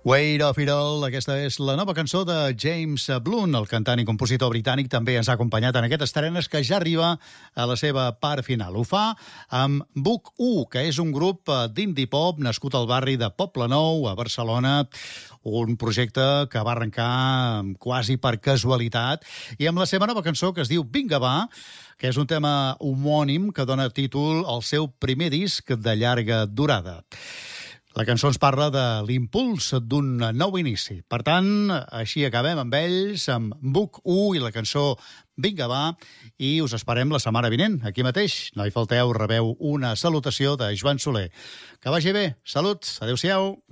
Weight of It All, aquesta és la nova cançó de James Blunt, el cantant i compositor britànic, també ens ha acompanyat en aquest estrenes que ja arriba a la seva part final. Ho fa amb Book U, que és un grup d'indie pop nascut al barri de Poblenou, a Barcelona, un projecte que va arrencar quasi per casualitat, i amb la seva nova cançó que es diu Vinga va, que és un tema homònim que dona títol al seu primer disc de llarga durada. La cançó ens parla de l'impuls d'un nou inici. Per tant, així acabem amb ells, amb Book U i la cançó Vinga va, i us esperem la setmana vinent, aquí mateix. No hi falteu, rebeu una salutació de Joan Soler. Que vagi bé, salut, adéu-siau.